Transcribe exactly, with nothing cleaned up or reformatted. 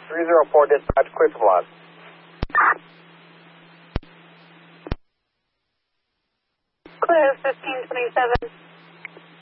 three zero four, dispatch, clear from loss. Clear fifteen twenty-seven.